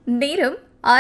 நேரம்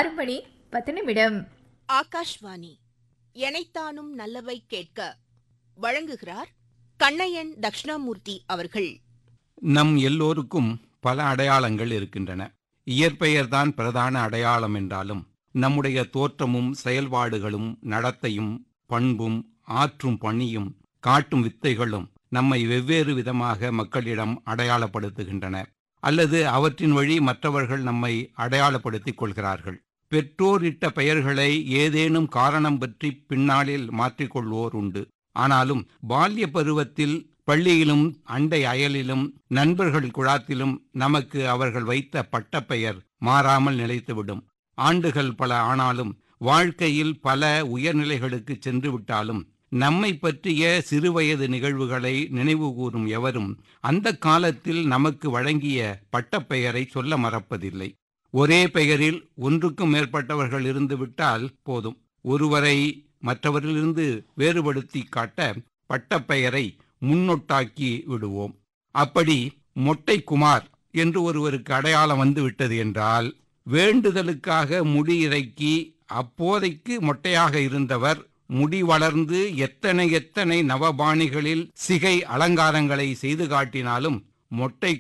6:10. ஆகாஷ்வாணி எனைத்தானும் நல்லவை கேட்க வழங்குகிறார் கண்ணையன் தட்சிணாமூர்த்தி அவர்கள். நம் எல்லோருக்கும் பல அடையாளங்கள் இருக்கின்றன. இயற்பெயர்தான் பிரதான அடையாளம் என்றாலும் நம்முடைய தோற்றமும் செயல்பாடுகளும் நடத்தையும் பண்பும் ஆற்றும் பணியும் காட்டும் வித்தைகளும் நம்மை வெவ்வேறு விதமாக மக்களிடம் அடையாளப்படுத்துகின்றன, அல்லது அவற்றின் வழி மற்றவர்கள் நம்மை அடையாளப்படுத்திக் கொள்கிறார்கள். பெற்றோர் இட்ட பெயர்களை ஏதேனும் காரணம் பற்றி பின்னாளில் மாற்றிக்கொள்வோர் உண்டு. ஆனாலும் பால்ய பருவத்தில் பள்ளியிலும் அண்டை அயலிலும் நண்பர்கள் குழாத்திலும் நமக்கு அவர்கள் வைத்த பட்டப்பெயர் மாறாமல் நிலைத்துவிடும். ஆண்டுகள் பல ஆனாலும் வாழ்க்கையில் பல உயர்நிலைகளுக்கு சென்று விட்டாலும் நம்மை பற்றிய சிறுவயது நிகழ்வுகளை நினைவுகூரும் எவரும் அந்த காலத்தில் நமக்கு வழங்கிய பட்டப்பெயரை சொல்ல மறப்பதில்லை. ஒரே பெயரில் ஒன்றுக்கும் மேற்பட்டவர்கள் இருந்துவிட்டால் போதும், ஒருவரை மற்றவரிலிருந்து வேறுபடுத்தி காட்ட பட்டப்பெயரை முன்னொட்டாக்கி விடுவோம். அப்படி மொட்டை குமார் என்று ஒருவருக்கு அடையாளம் வந்துவிட்டது என்றால், வேண்டுதலுக்காக முடி இறக்கி அப்போதைக்கு மொட்டையாக இருந்தவர் முடி வளர்ந்து எத்தனை நவபாணிகளில் சிகை அலங்காரங்களை செய்து காட்டினாலும் மொட்டை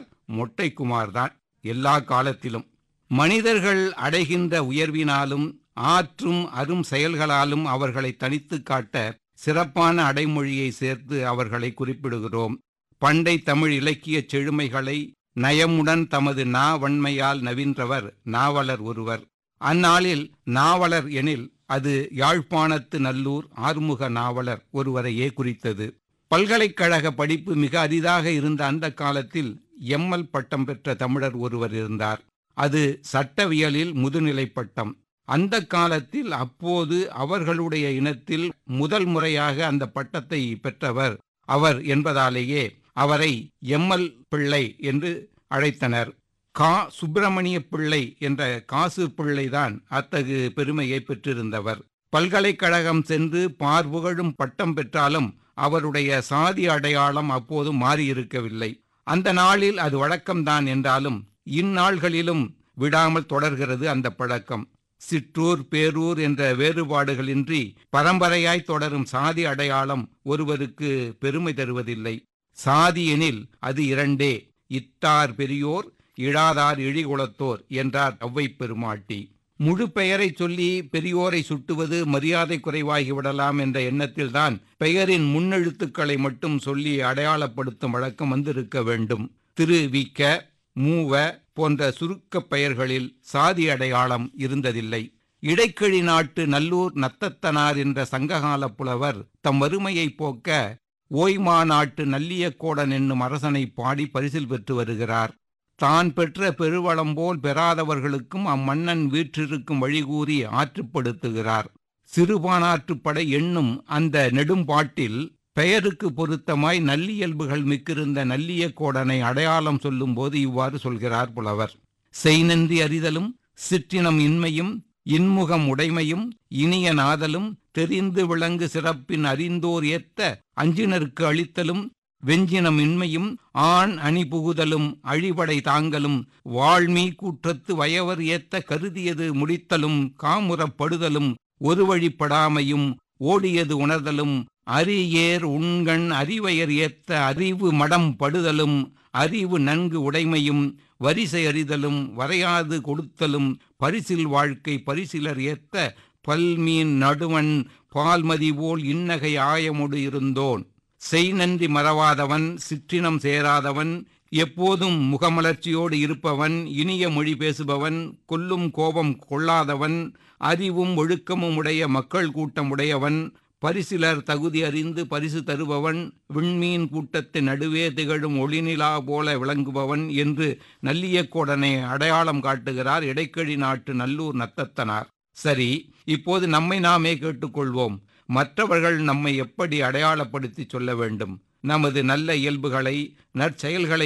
குமார் தான் எல்லா காலத்திலும். மனிதர்கள் அடைகின்ற உயர்வினாலும் ஆற்றும் அரும் செயல்களாலும் அவர்களை தனித்து காட்ட சிறப்பான அடைமொழியை சேர்த்து அவர்களை குறிப்பிடுகிறோம். பண்டை தமிழ் இலக்கிய செழுமைகளை நயமுடன் தமது நாவன்மையால் நவின்றவர் நாவலர் ஒருவர். அந்நாளில் நாவலர் எனில் அது யாழ்ப்பாணத்து நல்லூர் ஆறுமுக நாவலர் ஒருவரையே குறித்தது. பல்கலைக்கழக படிப்பு மிக அரிதாக இருந்த அந்த காலத்தில் எம்எல் பட்டம் பெற்ற தமிழர் ஒருவர் இருந்தார். அது சட்டவியலில் முதுநிலை பட்டம். அந்த காலத்தில் அப்போது அவர்களுடைய இனத்தில் முதல் முறையாக அந்த பட்டத்தை பெற்றவர் அவர் என்பதாலேயே அவரை எம்எல் பிள்ளை என்று அழைத்தனர். சுப்பிரமணிய பிள்ளை என்ற காசு பிள்ளைதான் அத்தகு பெருமையை பெற்றிருந்தவர். பல்கலைக்கழகம் சென்று பார்புகழும் பட்டம் பெற்றாலும் அவருடைய சாதி அடையாளம் அப்போது மாறியிருக்கவில்லை. அந்த நாளில் அது வழக்கம்தான் என்றாலும் இந்நாள்களிலும் விடாமல் தொடர்கிறது அந்த பழக்கம். சிற்றூர் பேரூர் என்ற வேறுபாடுகளின்றி பரம்பரையாய் தொடரும் சாதி அடையாளம் ஒருவருக்கு பெருமை தருவதில்லை. சாதி எனில் அது இரண்டே, இட்டார் பெரியோர் இழாதார் இழிகுலத்தோர் என்றார் ஔவை பெருமாட்டி. முழு பெயரை சொல்லி பெரியோரை சுட்டுவது மரியாதை குறைவாகிவிடலாம் என்ற எண்ணத்தில்தான் பெயரின் முன்னெழுத்துக்களை மட்டும் சொல்லி அடையாளப்படுத்தும் வழக்கம் வந்திருக்க வேண்டும். திரு விக்க மூவ போன்ற சுருக்க பெயர்களில் சாதி அடையாளம் இருந்ததில்லை. இடைக்கிழி நாட்டு நல்லூர் நத்தத்தனார் என்ற சங்ககால புலவர் தம் வறுமையை போக்க ஓய்மா நாட்டு நல்லியக்கோடன் என்னும் அரசனை பாடி பரிசில் பெற்று வருகிறார். தான் பெற்ற பெருவளம் போல் பெறாதவர்களுக்கும் அம்மன்னன் வீற்றிருக்கும் வழிகூறி ஆற்றுப்படுத்துகிறார். சிறுபானாற்றுப்படை என்னும் அந்த நெடும்பாட்டில் பெயருக்கு பொருத்தமாய் நல்லியல்புகள் மிக்கிருந்த நல்லியக்கோடனை அடையாளம் சொல்லும் போது இவ்வாறு சொல்கிறார் புலவர். செய்நன்றி அறிதலும் சிற்றினம் இன்மையும் இன்முகம் உடைமையும் இனிய நாதலும் தெரிந்து விளங்கு சிறப்பின் அறிந்தோர் ஏத்த அஞ்சினருக்கு அளித்தலும் வெஞ்சினம் இன்மையும் ஆண் அணி புகுதலும் அழிபடை தாங்கலும் வாழ்மீ கூற்றத்து வயவர் ஏத்த கருதியது முடித்தலும் காமுறப்படுதலும் ஒரு வழிப்படாமையும் ஓடியது உணர்தலும் அரியேர் உண்கண் அறிவயர் ஏத்த அறிவு மடம் படுதலும் அறிவு நன்கு உடைமையும் வரிசை அறிதலும் வரையாது கொடுத்தலும் பரிசில் வாழ்க்கை பரிசிலர் ஏத்த பல்மீன் நடுவன் பால்மதி போல் இன்னகை ஆயமொடு இருந்தோன். செய்நன்றி மறவாதவன், சிற்றினம் சேராதவன், எப்போதும் முகமலர்ச்சியோடு இருப்பவன், இனிய மொழி பேசுபவன், கொல்லும் கோபம் கொள்ளாதவன், அறிவும் ஒழுக்கமும் உடைய மக்கள் கூட்டம் உடையவன், பரிசிலர் தகுதி அறிந்து பரிசு தருபவன், விண்மீன் கூட்டத்தின் நடுவே திகழும் ஒளிநிலா போல விளங்குபவன் என்று நல்லியக்கோடனை அடையாளம் காட்டுகிறார் இடைக்கிழி நாட்டு நல்லூர் நத்தத்தனார். சரி, இப்போது நம்மை நாமே கேட்டுக்கொள்வோம். மற்றவர்கள் நம்மை எப்படி அடையாளப்படுத்தி சொல்ல வேண்டும்? நமது நல்ல இயல்புகளை நற்செயல்களை